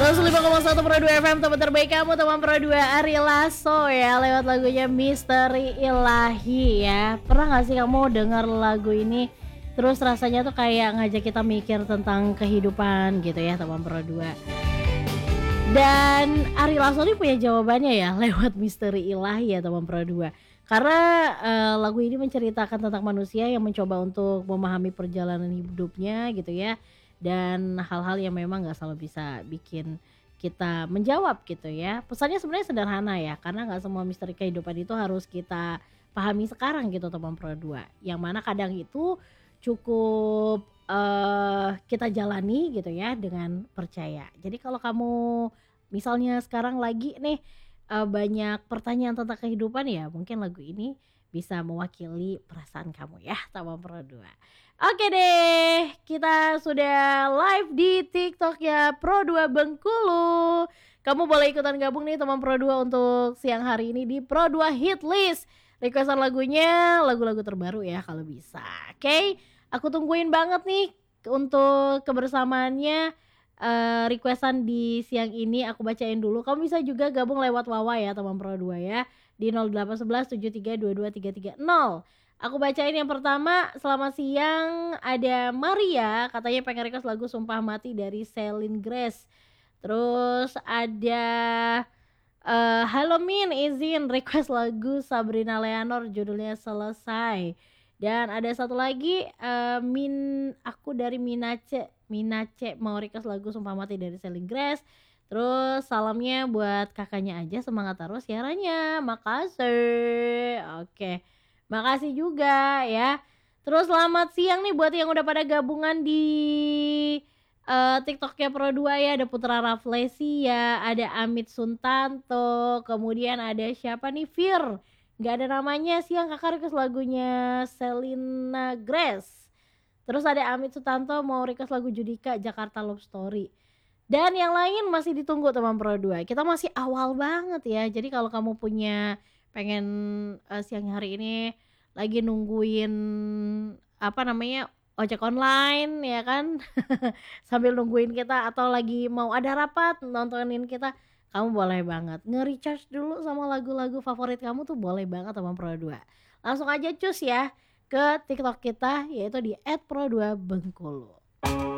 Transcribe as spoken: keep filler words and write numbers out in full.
seratus lima koma satu Pro dua F M, teman terbaik kamu, teman Pro dua. Ari Lasso ya, lewat lagunya Misteri Ilahi ya. Pernah gak sih kamu dengar lagu ini terus rasanya tuh kayak ngajak kita mikir tentang kehidupan gitu ya, teman Pro dua. Dan Ari Lasso ini punya jawabannya ya lewat Misteri Ilahi ya, teman Pro dua. Karena uh, lagu ini menceritakan tentang manusia yang mencoba untuk memahami perjalanan hidupnya gitu ya. Dan hal-hal yang memang gak selalu bisa bikin kita menjawab gitu ya. Pesannya sebenarnya sederhana ya, karena gak semua misteri kehidupan itu harus kita pahami sekarang gitu, teman Pro dua. Yang mana kadang itu cukup uh, kita jalani gitu ya dengan percaya. Jadi kalau kamu misalnya sekarang lagi nih uh, banyak pertanyaan tentang kehidupan ya, mungkin lagu ini bisa mewakili perasaan kamu ya, teman Pro dua. Oke deh, kita sudah live di TikTok ya Pro dua Bengkulu. Kamu boleh ikutan gabung nih, teman Pro dua, untuk siang hari ini di Pro dua Hit List. Requestan lagunya lagu-lagu terbaru ya kalau bisa. Oke, aku tungguin banget nih untuk kebersamaannya. Uh, requestan di siang ini aku bacain dulu. Kamu bisa juga gabung lewat Wawa ya, teman Pro dua ya, di nol delapan satu satu tujuh tiga dua dua tiga tiga nol. Aku bacain yang pertama. Selamat siang, ada Maria, katanya pengen request lagu Sumpah Mati dari Celine Grace. Terus ada uh, Halo Min, izin request lagu Sabrina Leonor judulnya Selesai. Dan ada satu lagi, uh, Min, aku dari Minace Minace mau request lagu Sumpah Mati dari Celine Grace. Terus salamnya buat kakaknya aja, semangat terus ya Ranya, makasih. Oke, makasih juga ya. Terus selamat siang nih buat yang udah pada gabungan di uh, TikToknya Pro dua ya. Ada Putra Raflesia, ada Amit Suntanto, kemudian ada siapa nih, Fir, gak ada namanya, siang kakak request lagunya Selina Grace. Terus ada Amit Sutanto mau request lagu Judika Jakarta Love Story. Dan yang lain masih ditunggu, teman Pro dua. Kita masih awal banget ya. Jadi kalau kamu punya pengen uh, siang hari ini lagi nungguin apa namanya ojek online ya kan sambil nungguin kita, atau lagi mau ada rapat nontonin kita, kamu boleh banget nge-recharge dulu sama lagu-lagu favorit kamu tuh, boleh banget, teman Pro dua. Langsung aja cus ya ke TikTok kita, yaitu di et pro dua Bengkulu.